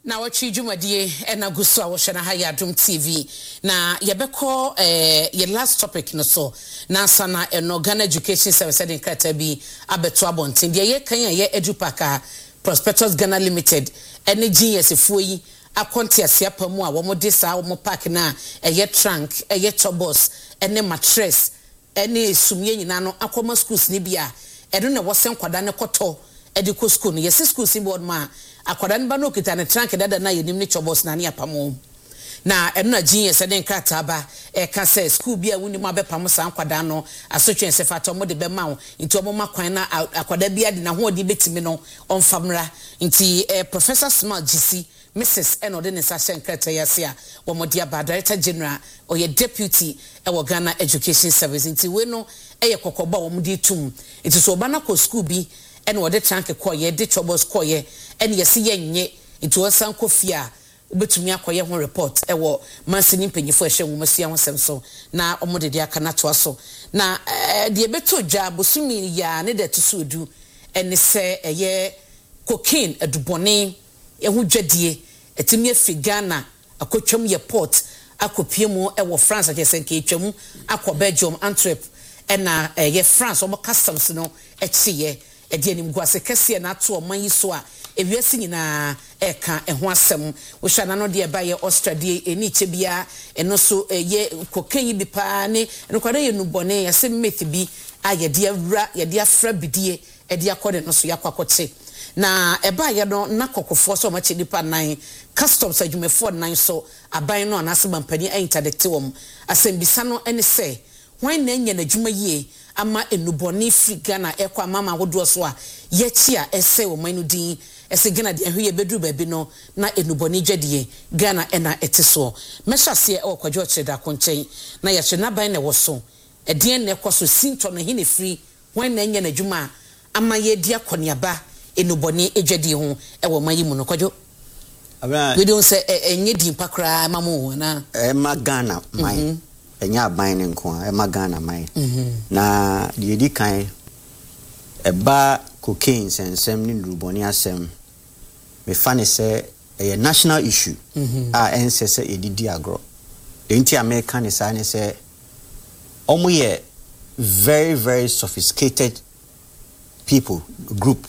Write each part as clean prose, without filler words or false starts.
Na wachi jumadie na guso a wo hwe na ha ya Adom TV na yebekọ ye last topic no so na sana eno Ghana Education Service den krata bi abeto abonten de ye kan ye Edupaka Prospectus Ghana Limited energy yesefo yi akonte asiapa mu a wo de sa wo park na eye trunk eye tobos ene mattress ene sumye nyina no akoma schools ni bia eno na wo sen kwada ne koto ediko school no yes school si board ma akwada nba no kita ne trunk dada na yenim ne chobos na ne apamo na eno na genius den krata ba ka say school bia woni mo abepam san kwada no asotwe sefato mo de be ma wo nti omo makwan na akwada bia de na ho odi betimi no onfamra nti Professor Smart GC Mrs. Eno de Sasha Nkrata Yasia wo modi aba Director General or ye deputy e Ghana Education Service nti we no eye kokoba wo modi tum nti so oba na ko school bi ene wo de trunk koye de chobos koye ene yesi yenye nti wo san kofia obetumi akoye ho report e wo mansini mpanyifo ehwe wo masia ho sem na omode de aka na to aso na de beto dwa bosumi ya ne de to so du ene se eye cocaine adubone ehu dwadie etimi afigana akotwam ye port akopie mu e wo France akesenke etwam akọ Belgium Antwerp ena ye France obo customs no echiye edi anim guase kese na ato oman yi so a ewiase nyina eka eho asem wo hwa na no de ba ye Australia eni chebia eno so ye cocaine bi pa ne enkwada ye nubone ya se meth bi aye de awura ye de afra bidie e de akode no so yakwakoche na eba ye no na kokofo so ma chedipa nan customs adwumefo nan so aban no anase bampani interdict wom asembisa no ene se wan na nya na adwuma yie ama enuboni free Ghana ekwa mama wodo so a ye chi a ese wo manu din ese Ghana de ahwe ye bedru ba bi no na enuboni dwadie Ghana ena eteso mehwase e okwadwo cheda konchen na ye hwe na ban na wo so edien na ekoso sinto no hine free wan na nya na adwuma ama ye dia koniaba enuboni edwadi ho e wo mayi mu no kwadwo we don't say enye din pakra mamu na ma Ghana mai enya aban ne nko ma Ghana mai na de edi kan eba cocaine sensem ni enuboni asem me fane say a national issue ensese edidi agro enti American is say say omo ye very very sophisticated people group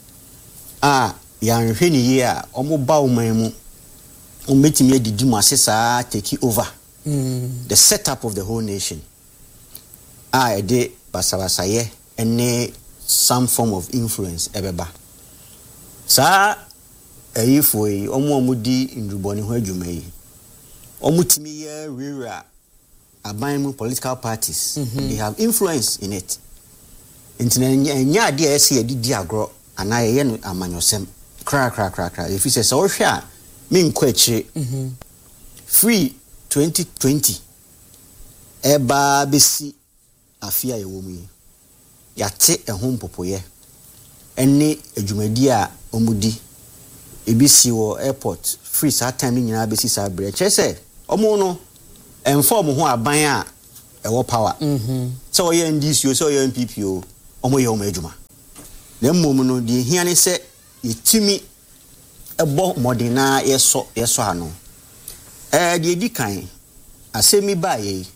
yan hwe ni ye a omo ba oman mu ometimi edidi mu asesa take over the setup of the whole nation de basabasaye any some form of influence ebeba sa ayifo yi omo di ndruboni ho adwuma yi omutimi ye rera aban mu political parties they have influence in it nya ade ese yedi agro ana ye no amanyosem kra if you say so hwa me nkwa akire free 2020 eba besi afia ye womu yi yate ehom popoye ene adwumadi a omudi ebisi wo airport free sa time nyina besi sa bre chese omo no inform ho aban a ewo power so ye ndisi so ye MPPO omo ye omo adwuma na mmom no de hia ne se yetimi ebo modena yeso ano de edi kan asemi ba ye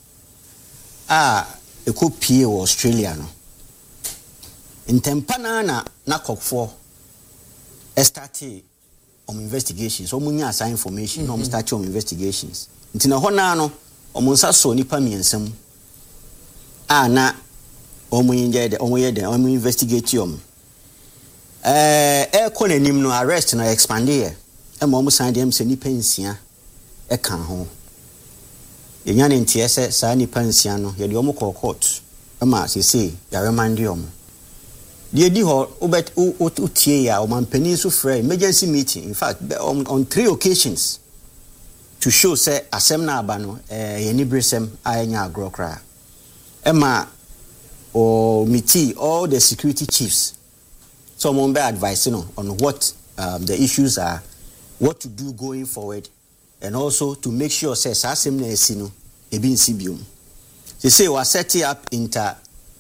ekopie wo Australia no intempana na kokfo start investigations omunya assign information no start investigations ntina ho na no omunsa so nipa miensam na omu investigate konanim no arrest no expand here omu sign dem se nipa nsia kan ho yenya ne ntiese sa nipa nsia no ye de omu court ama sese ya remand omu de di ho utie ya omampani so free emergency meeting in fact on 3 occasions to show say asem na aba no ye ni bresem anya agrokra ema or meet all the security chiefs so mon be advising on what the issues are, what to do going forward, and also to make sure say asem na esi no e bi nsibiom. They say we set up inter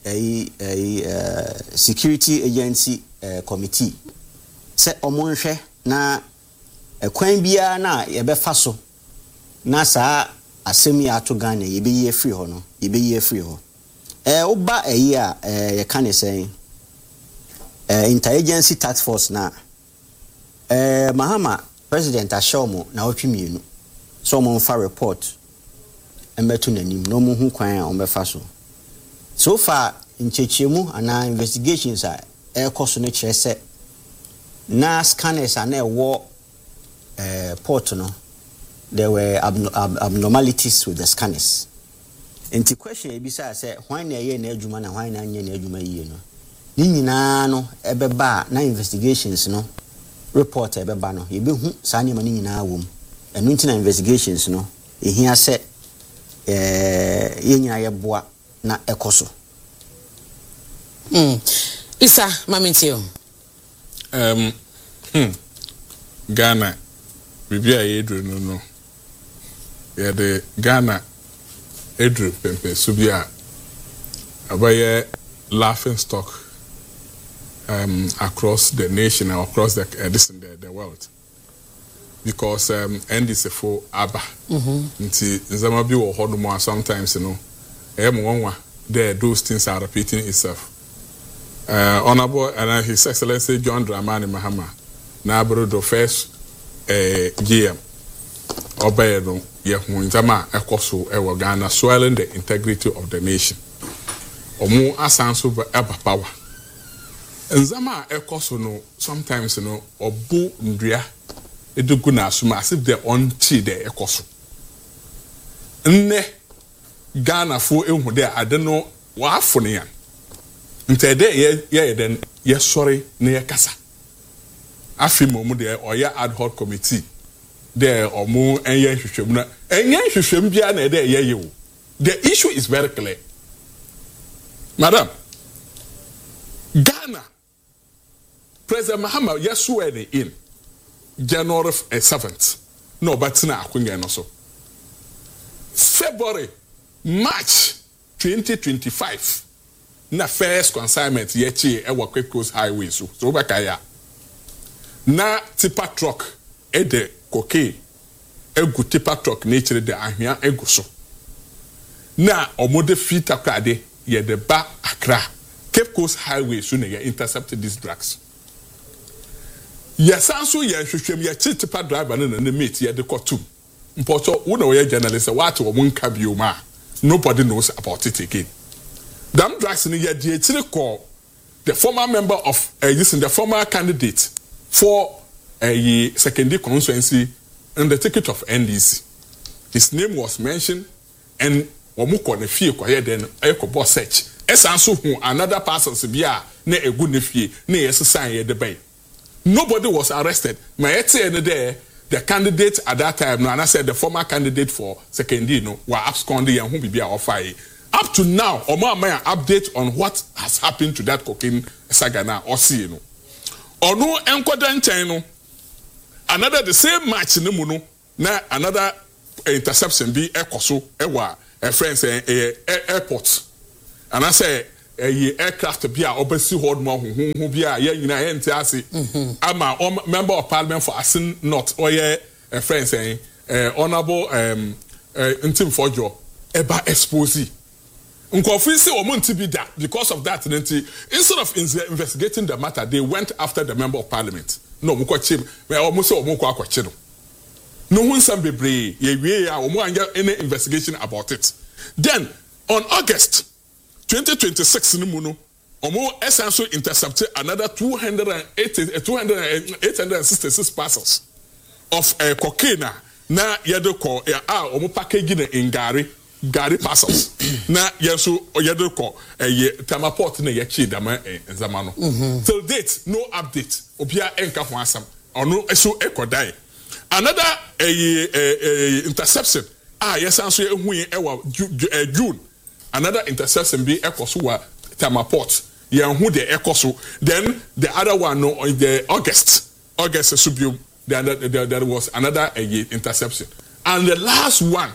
a security agency committee. Say omonhwe na ekwan bia na ye be fa so na saa asem ya to Ghana ye be ye free ho no ye be ye free ho oba eyi a ye kan say interagency task force na Mahama president ashomo na otwemienu so mo fa report embeto nanim no mo hu kwan a o be fa so far nchechemu ana investigations a ekoso no kire se na scanners are na wo port no there were abnormalities with the scanners. Enti question e bisa say why na ye na adwuma na why na anye na adwuma yie no ni nyina no ebeba na investigations no report ebeba no ye be hu sa nyama ni nyina wom enu nti na investigations no ehia se ye nyina ye boa na ekoso Isa Mamentio Ghana bibia yedru no ya de Ghana edru pempe subia abaye laughing stock across the nation and across the world because NDC for aba nti nzama bi wo hodo sometimes monwa there those things are repeating itself. Honorable and His Excellency John Dramani Mahama na abrodo first GM obedo ye hu nzama ekoso ewo Ghana soiling the integrity of the nation omu asanso eba power nzama ekoso no sometimes obu ndua edugu na asuma as if they on chi the ekoso nne Ghana fo ehu de ade no wa afone yan ntede ye den ye sorry na ye kasa afimo mu de oya ad hoc committee de omu enye hwehwem na enye hwehwem bia na de ye yewo. The issue is very clear. Madam, Ghana President Mahama yes swear in January 7th no but na akunye no so February March 2025 na first consignment yechi e wa Cape Coast Highway so bakaya na tipper truck e de cocaine egu tipper truck nature de ahia egu so na omode fit akrade ye de ba Accra Cape Coast Highway so na ye intercepted these drugs. Yes also ye hwehwem ye tipper driver na meet ye de kotum mpoto wo na we journalist what wo nka bioma nobody knows about it again. Damn drugs in the call the former member of the former candidate for a secondary constituency on the ticket of NDC. His name was mentioned and Omuko Nefie Kwaye then Eko search. Esanso who another person Sibia ne a good nephew, ne a sign debate. Nobody was arrested. My there, the candidate at that time, and I said the former candidate for secondary were absconding and who be offer. Up to now, Omar may update on what has happened to that cocaine saga now or see or no encodan channel. Another the same match in the muno na another interception be ekoso ewa a friends airport. And I say a aircraft be a obesi hold more who be a yina entiasi. I'm a member of parliament for Asin North or a friend saying honorable Intim Fojo eba expose. Nkofisi omunti be that because of that instead of investigating the matter they went after the member of parliament. No mukwa chim me omuso omukwa akwachi no. No one some bebre ye we omu anya any investigation about it. Then on August 2026 nimuno omu essential intercepted another 866 parcels of cocaine na yedeko omu package in Gary parcels na yeso oyedeko Tamaport na yechi dama nzamano till date no update obia enka ho asam ono eso ekodai another interception yesanso ehu ewa June another interception be ekoso wa Tamaport yehu de ekoso then the other one no in the August subium there was another interception and the last one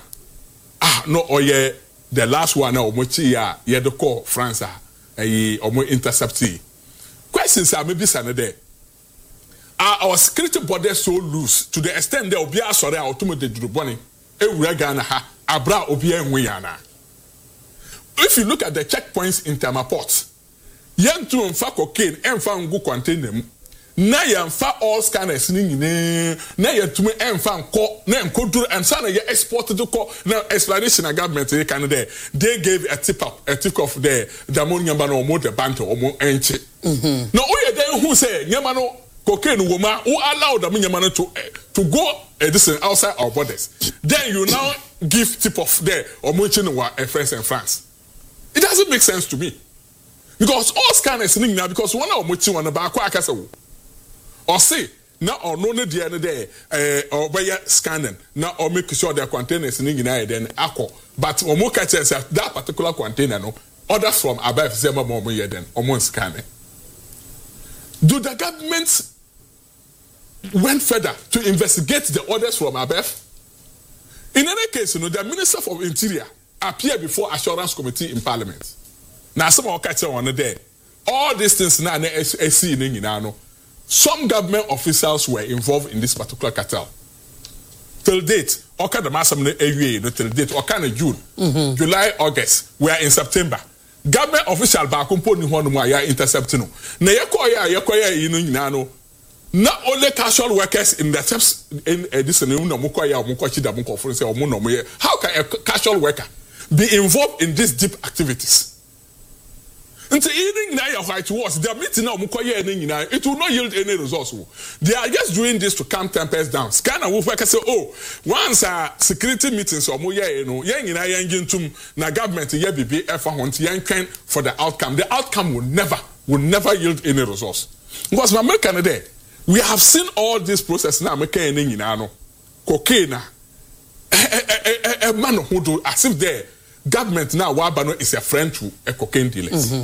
the last one now omochi ya the call France omo intercepti questions are maybe sana there our security body so loose to the extent that obi asore a automated duruboni ewura Ghana ha abra obi enwe yana. If you look at the checkpoints in Tamaport, yentu mfa cocaine emfa ngu container mu na yemfa all scanners ni nyine na yetume emfa nko na enkoduru ensa na ye exported ko na explanation of government they can there they gave a tip of the ammonia nyamba no mo the banto omo enche no oye den who say nyamba no cocaine woman who allow the nyamba no to go this outside our borders, then you now give tip of there omo enche no France and France. It doesn't make sense to me. Because all scanners in now because one of which one about Quackaso or say now or no the other day or by scanning now or make sure their containers in United then aqua but or more catches that particular container no others from above Zema more than almost scanning. Do the government went further to investigate the orders from above? In any case, you know, the Minister of Interior appeared before Assurance Committee in Parliament. Now, some of catch on there. All these things now, some government officials were involved in this particular cartel. Till date, okay, the mass till date, okay, June, July, August, we are in September. Government official back component one ya intercepting. Na yakoya not only casual workers in the steps in this how can a casual worker be involved in these deep activities? Until evening now white was they are meeting now it will not yield any results. They are just doing this to calm tempers down. Scanner will say, oh, once security meetings or more na government for the outcome. The outcome will never yield any results. Because American day, we have seen all this process now cocaine a man who do as if the government now Wabano is a friend to a cocaine dealers.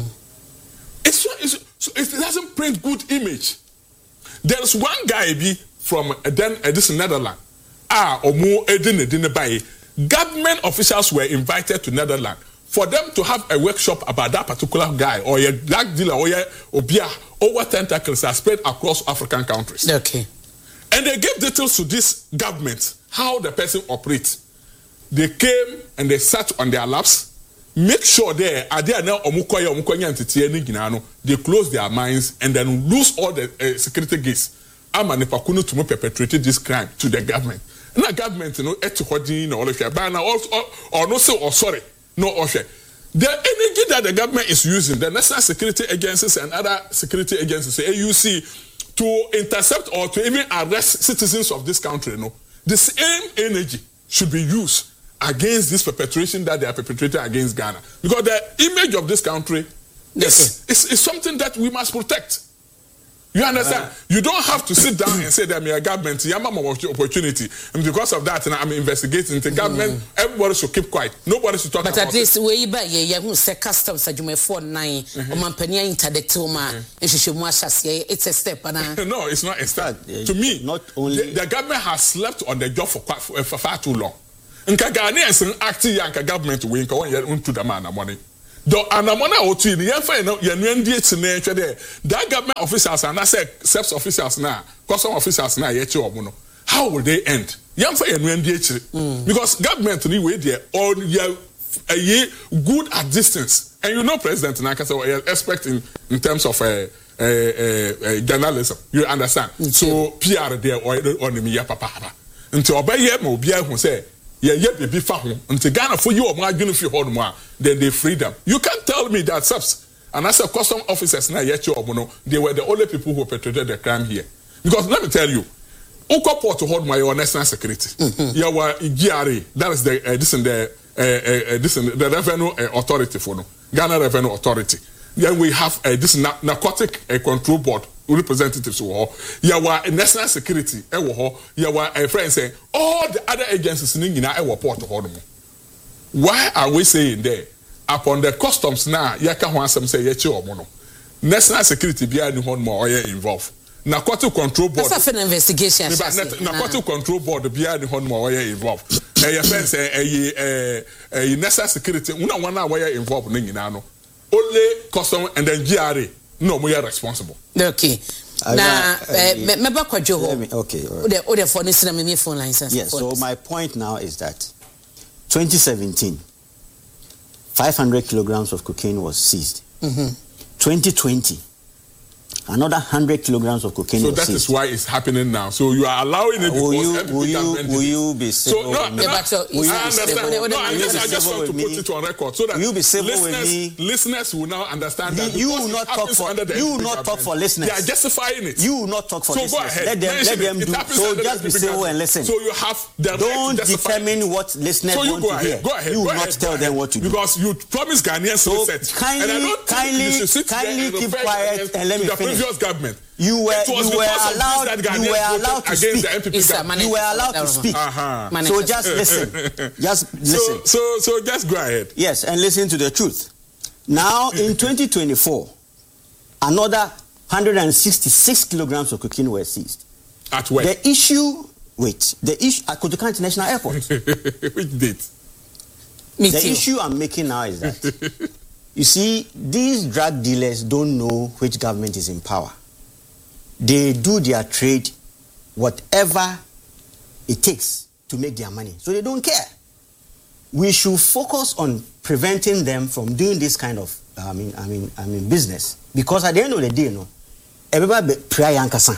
It doesn't print good image. There's one guy from this Netherlands. Government officials were invited to Netherlands for them to have a workshop about that particular guy or a drug dealer or over tentacles are spread across African countries. Okay. And they gave details to this government how the person operates. They came and they sat on their laps. Make sure they are there now. They close their minds and then lose all the security gates. Amanepakunu to perpetrated this crime to the government. And the government, you know, or no so or sorry, no offer. The energy that the government is using, the national security agencies and other security agencies, the AUC, to intercept or to even arrest citizens of this country, you know, the same energy should be used against this perpetration that they are perpetrating against Ghana. Because the image of this country is something that we must protect. You understand? You don't have to sit down and say that my government, opportunity, and because of that, and I'm investigating the government. Everybody should keep quiet. Nobody should talk about it. But at least way back, you say customs that you may 49, Mampania interdictoma, it's a step. No, it's not a step. To me, not only the government has slept on the job for far too long. And Ghanaians acting young government wing into the man money. Though Anamona Oti, that government officials and I said SEPS officials now, custom officials now, how will they end? Because government anyway there or a year good at distance. And you know President Nakasa expect in terms of journalism. You understand? So PR there or on the Mia Papa. Until obey mo bia who say be found until Ghana for you or my uniform hold more, then they free them. You can't tell me that SEPS and as a custom officers now yet they were the only people who perpetrated the crime here. Because let me tell you, Ukoport to hold my national security. You were GRA, that is the revenue authority for no Ghana Revenue Authority. Then we have this narcotic control board representatives who are national security you are a friend saying all the other agencies in our port of why are we saying there upon the customs now some say national security behind one more involved narcotic control board that's an investigation narcotic control board behind one more involved a friend say a national security one involved only custom and then GRA no we are responsible. Okay. Now, remember Kwajo. Okay. The phone is in my phone license. Yes. So my point now is that 2017, 500 kilograms of cocaine was seized. 2020, another 100 kilograms of cocaine was seized. So that is why it's happening now. So you are allowing it because will you be civil with me? I understand. I just want to put it on record so that will you be civil with me? Listeners will now understand that. You will not talk for listeners. They are justifying it. You will not talk for listeners. So go ahead. Let them do. So just be civil and listen. So you have the don't determine what listeners want to hear. Go ahead. You will not tell them what to do. Because you promised Ghanaians research. Kindly keep quiet and let me finish. Previous government. You were allowed to speak. So just listen. Just listen. So just go ahead. Yes, and listen to the truth. Now in 2024, another 166 kilograms of cocaine were seized. At where? The issue at Kotoka International Airport. Which date? The issue I'm making now is that you see, these drug dealers don't know which government is in power. They do their trade, whatever it takes to make their money. So they don't care. We should focus on preventing them from doing this kind of business. Because at the end of the day, you know, everybody pray yankasa.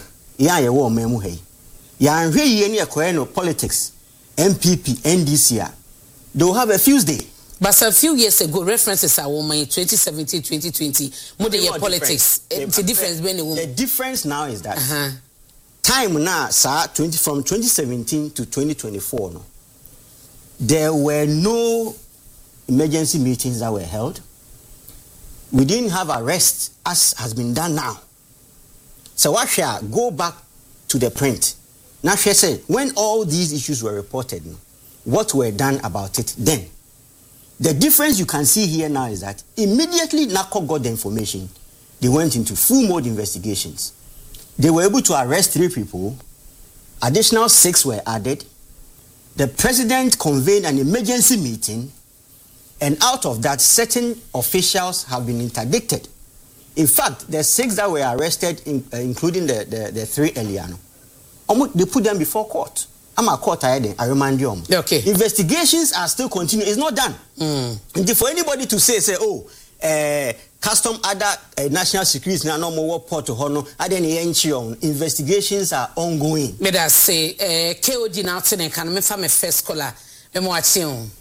Politics, MPP, NDC, they will have a Tuesday. But a few years ago, references are woman in 2017, 2020. More politics. The difference between the woman. The difference now is that time now, sir, from 2017 to 2024, no, there were no emergency meetings that were held. We didn't have arrests as has been done now. So what shall go back to the print? Now, she said, when all these issues were reported, what were done about it then? The difference you can see here now is that immediately NACO got the information, they went into full mode investigations. They were able to arrest 3 people, additional 6 were added. The president convened an emergency meeting, and out of that, certain officials have been interdicted. In fact, the 6 that were arrested, including the 3 earlier, they put them before court. I'm a court, I remind you. Okay. Investigations are still continuing. It's not done. And for anybody to say, custom other national security now no more port to honor, investigations are ongoing. May I say, KOD now can me from a first caller. I'm watching.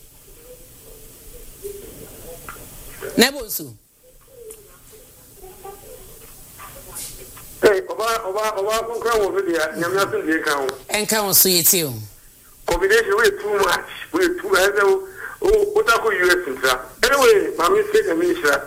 Nebosu. Hey, Oba, over there. Nothing they count. And count so you too. Combination way too much. We too much. What are you anyway? Mammy said the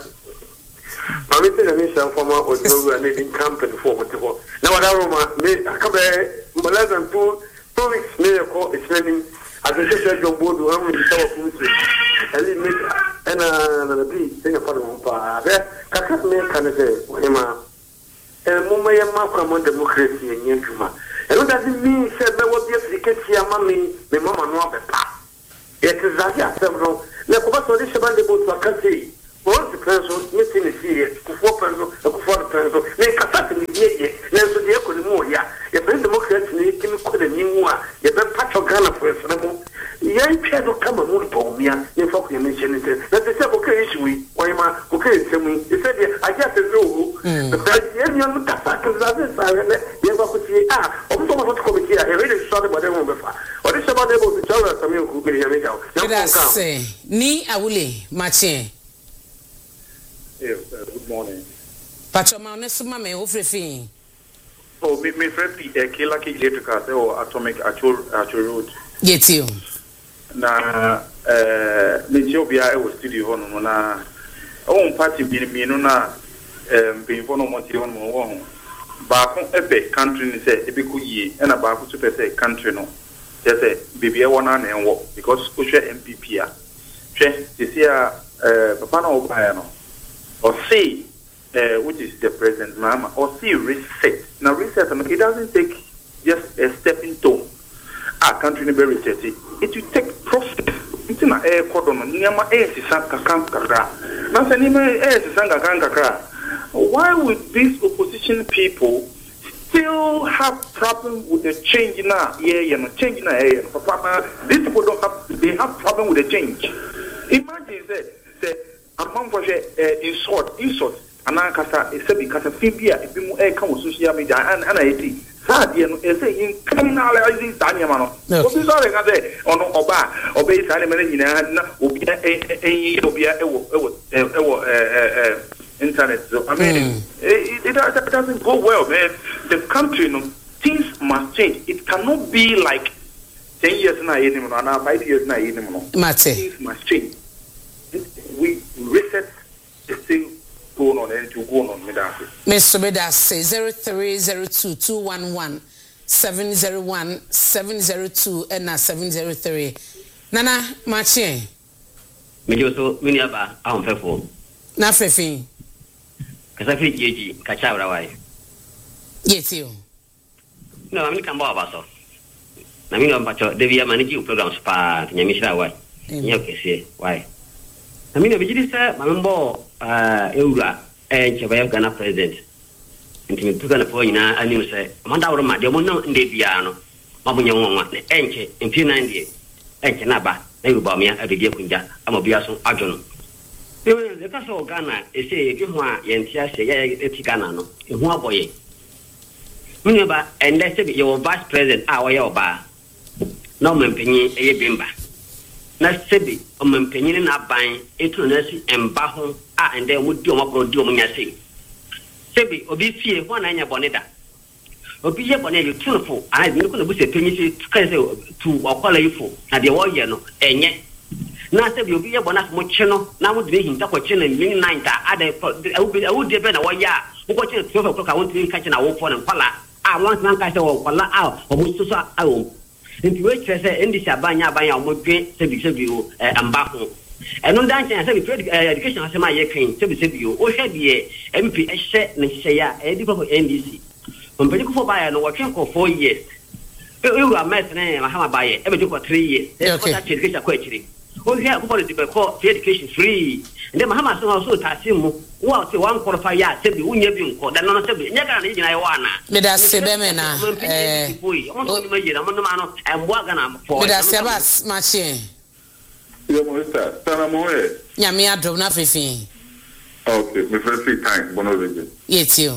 mission former was no making company for whatever. Now, I come back less than 2 weeks. May I call it training as a said your board to have me and leave me and a big thing for the Kaka me can say, and Mumma Makam democracy and Yankuma. And what does it mean? Said there will be a ticket mammy, the mamma no bepa. It is that several. Let us audition about the boat to a country. All the pencil, meeting is serious, 4 pencil, 4 pencil, make a certain idiot, then to the Economoya. If the Democrats need to call the new one, you better patch your gun for a cinema. Young Pedro come and move for me, you fuck your nation. That's the same occasion. Why am I okay? He said, I just know the young Tapakas you ever could see, also what committee I really saw about them before. What is about able to tell us some who could be here? Say, Ni Awule, Machi. Yes, good morning. Patoma Nesuma me ofrefi. Oh, me friend Kila Electrical or Atomic actual road. Get you. Na Ethiopia was studio hono na own party be no na before no monty on mo ba ko ebe country ni say ebe ko yi na ba ko super say country no just say bibia wona na enwo because ko hwe MPP a hwe this year papa na oba no or see which is the president mama or see reset. Now reset it doesn't take just a stepping stone. Our country never reset it. It will take process. It's not a cordon. Niyama sisan kakang kakra. Now say niyama sisan kakang kakra. why would these opposition people still have problem with the change now? Change now. These people they have problem with the change. Imagine say among for insult, and I say because of Fibia, if you come social media and I Sadian is saying criminalizing Daniamano. What is all I say on Oba, obey Salimena, internet. So, I mean, it doesn't go well, man. The country, things must change. It cannot be like 10 years now, 5 years now. Things must change. We reset the thing. Going on and to go on Medasi. Mr. Medasi 0302211701 and 703. Nana Machi. Mejoso Miniaba, I'm faithful. Nafefi. Kasafi Gigi, Kachawa. Yes, you. No, I'm Cambo Basso. I mean, I'm the via managing programs part, Yamisha. Why? Why? I mean, I said, my member, Eura, and Chabaya Ghana president. And to me, took on a point, and you say, Mandaurama, the one in the piano, Mabunyong, the Enche, in P90, Enchanaba, Nebumia, every day, I'm a Biaso Arjun. The castle of Ghana is a Guma, Yentia, Eticano, in Huaboy. Minaba, and let's say your vice president, our Yoba, Norman Penny, a bimba. Na sebi o mempenyin na ban etu na si emba ho a ende wodi o makro di o munya sei sebi obi fie ho na anya boneda obi ye boneda you tunfo a bi ko na bu se penyi se kan se tu okwala yifo na de wo ye no enye na sebi obi ye bona mo che no na mo de hinta ko che na min 9 ta ade awu de be na wo ya wo ko che 12 o'clock I want to catch na wo for na kwala a want na ka se wo kwala a o mu so a wo. If you wait, say, in this Abanya, Sebi, and Bahu. And on that, I said, education has my yakin, Sebi, or had ye, MP, Nishaya, edible NDC. From Pedico by and working for 4 years. You are met name, Mahama by every 3 years. That's what education question. Oh, yeah, political call education free. And then Mahama also Tassimu, what one qualifier, Sebi, Unyabin, or the non Sebi, Yagan in Iwana. Medasi Bemena, and Wagana for Medasabas Machine. Yamia Drona Fifi. Okay, my first time, one of them. Yes, you.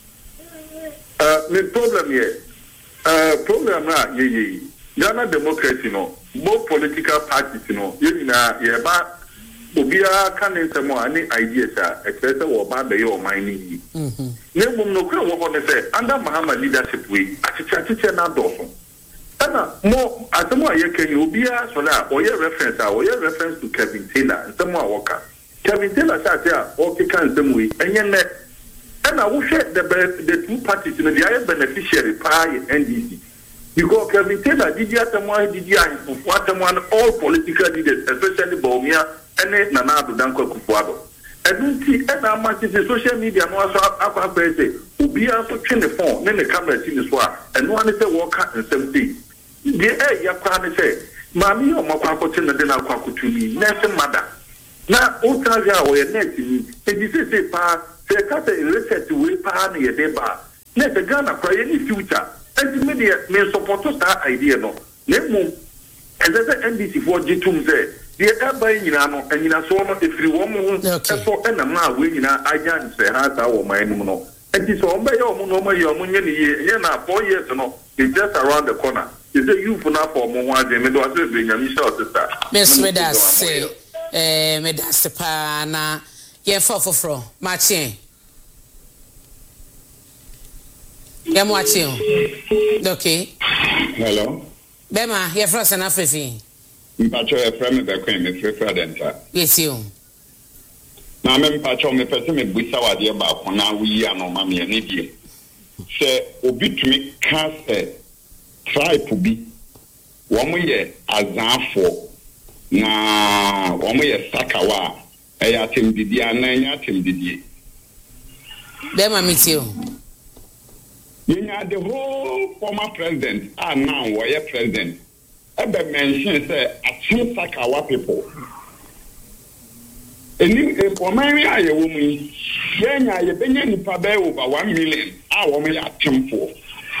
The problem here, problem now, Ghana democracy, both political parties, Yeba, Obia can answer more any ideas, except what bad they are mining. No one say under Muhammad leadership, we teacher not doing. More as more you can you be a solar or your reference to Kevin Taylor and some more worker. Kevin Taylor sat there, okay, can some way, and yet, and I will share the two parties in the other beneficiary pie NDC. Because Kevin Taylor did you all political leaders, especially Bomia and Nanado Danko Kufuado. And don't see ever much in social media no so akwa say obi aso twe ne phone ne camera ti ne so a and one say work and something. The ya kwa ne say mami o makwa akote ne de na akwa kotumi nurse mother. Na o travia o ye net ni e di say pa say ka say research we pa na ye de ba. Na the Ghana kwa ye ni future. And media may support that idea no. Let move. And that's the NDC for G2 say. The air buying in Ano and in a summer if you want for and a man winning I can't say has our mind no. And it's all by your Yena 4 years no. It's just around the corner. Is a you for now for more than me do I say bring a short sister. Miss Medasi Medasi Pana Yen for Martin. Yam watching. Okay. Hello. Bema, you're first and Afrifi. Mpacho e frame be kwen me frefra denta. Yes you. Na me mpacho me pese me busa wade ba ko na wuyi anoma me ne die. Se obi tumi ka se tribe bi wo mo ye azanfo na wo mo ye sakawa e ya temdidi ananya temdidi. Bema meet you. The whole former president and now we president. I mention say Atim Sakawa people. Eni ɔman a yɛwɔ mu yi yɛnya yɛbɛnya nipa bɛyɛ over 1 million a wɔn yɛ atemfoɔ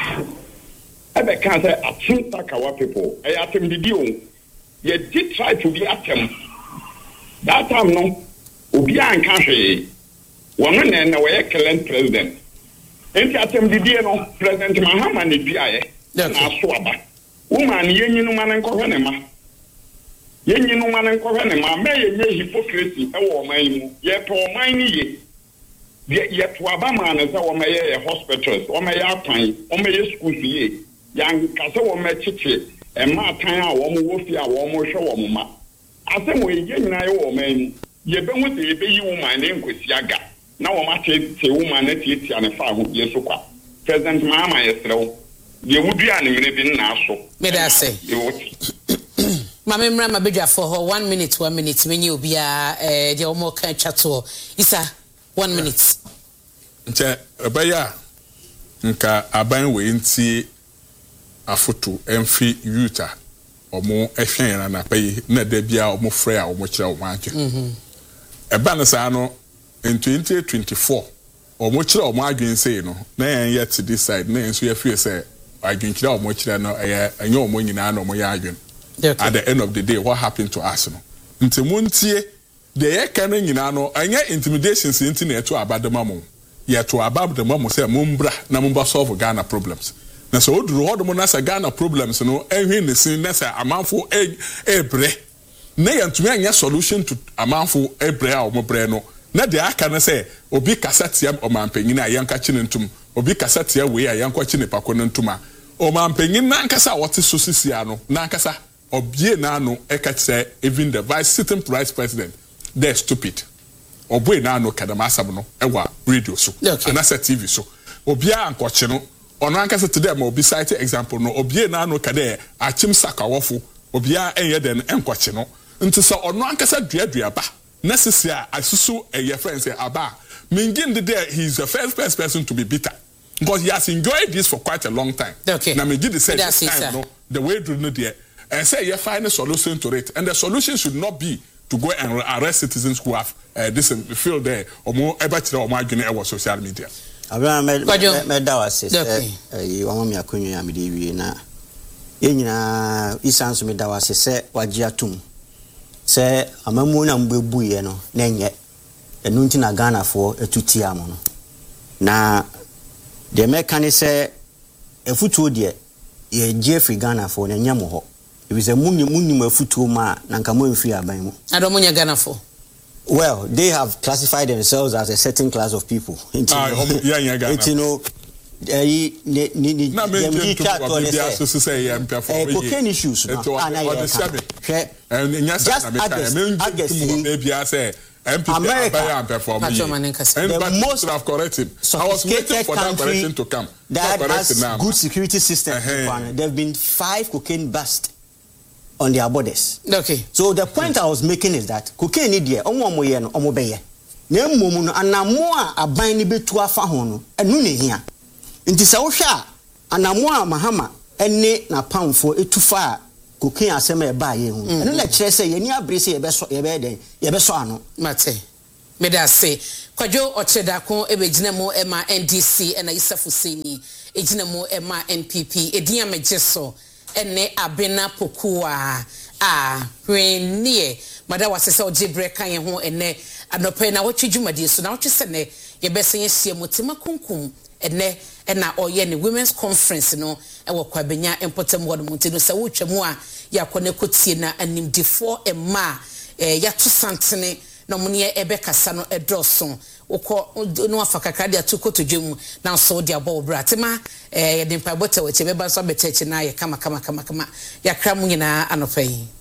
ɛbɛka sɛ atem Sakawa people ɛyɛ atem didi o yɛdi try to be atem that time no obi anka hwee wɔn na wɔyɛ current president enti atem didi no president Mahama ne duaeɛ na aso aba woman yɛnyinu ma ne nkɔhwɛ ne ma yɛnyinu ma ne nkɔhwɛ ne ma mɛ yɛnyɛ hypocrisy ɛwɔ ɔman mu yɛpɛ ɔman ne ye yɛto aba ma ne sɛ wɔmɛyɛ hospitals wɔmɛyɛ apan wɔmɛyɛ schools ye yɛanka sɛ wɔmɛkyekye ɛma atan a wɔn wɔ fi a wɔn hwɛ wɔn ma asɛm wɔ yɛ nyinaa yɛ wɔ ɔman mu yɛbɛhu sɛ yɛbɛyi woman ne nkosi aga na wɔn akyekye woman ne tietia ne fa ho yɛ so kwa president Mahama yɛsrɛw yɛwudua ne mene bi nna aso medase Mama Mra Mabedwa for her 1 minute when you be the omo kan chato isa 1 minute nche ebaya nka aban we nti afoto emfi yuta omo ehwen na payi na da bia omo frɛ a omo kyerɛ omo adwe eba no sa no in 2024 omo kyerɛ omo adwen sei no na yan yet to decide na enso ya fie sɛ adwen kyerɛ omo kyerɛ no enye omo nyina na omo ya adwen. At the end of the day, what happened to us? Nti muntie the yeka na nyina no anya intimidations nti na eto abademamu yeto abademamu say mumbra na mumba solve Ghana problems na so oduru hodo na sa Ghana problems no ehwe ne sin na sa amanfo ebre na yantumi anya solution to amanfo ebre a omobre no na de aka na say obi kasatia omanpanyin a yanka kine ntum obi kasatia we a yanka kine pakon ntuma omanpanyin na nkasa wote so sisia no na nkasa obie na no ekatse even the vice sitting vice president they're stupid obie na no kadamasam no ewa radio so and na TV so obia ankoche no ono ankasa today ma obi cite example no obie na no kada achim Sakawafo obia enye den enkoche no nti so ono ankasa duadua ba necessary asusu eye friend say aba mingin the day he's the first person to be bitter because he has enjoyed this for quite a long time na me did the same time no the way do no there and say you find a solution to it, and the solution should not be to go and arrest citizens who have this feel there or more about or more our social media. Abraham Medawa says, you want me a queen, I'm na. Yena Isansu Medawa says, Wajiatum. Say, a mamuna mbuyeno, nenye, a nuntina Ghana for a tutiamono. Na the mechanic say, a footwood ye Jeffrey Ghana for Nenyamoho. If it's a muni futu ma nankamu free abamu. Adomunya Ghana for. Well, they have classified themselves as a certain class of people. You know, cocaine issues. The most have corrected. I was waiting for that correction to come. That has good security system. There have been 5 cocaine busts on their borders. Okay. So the point I was making is that cocaine ni die omo ye no omo beye. Na mmom no anamo a aban ni betu afa ho no enu ne hia. Nti se wo hwa anamo a Mahama ene na pamfo etufa cocaine asem e ba ye hu. Enu na kire se ye ni abrese ye be so ano. Mate. Me da say Kwadwo Ochedako ebegina mu ema NDC ena Isafu Seni egina mu ema NPP edian mejeso ene abena pokua renie mada wasese ojibre kan ye ho ene anope na wotwe dwumadi so na wotwe se ne ye besen yehie mutima kunkum ene na oye ne women's conference no e wo kwabenya important word munti no se wotwemu a yakone kotie na animdifo ema ya to santene no munye ebe kasa no edroso ukọ no afakakra dia to kotodwemu na so dia bo bratima ye dimpa bota we chebeba so betechi na ye kama yakra mu nyina anopai